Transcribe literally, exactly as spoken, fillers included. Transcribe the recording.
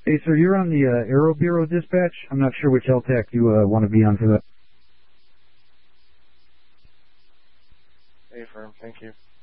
Hey, sir, you're on the uh, Aero Bureau dispatch. I'm not sure which L TAC you uh, want to be on for that. Affirm, thank you.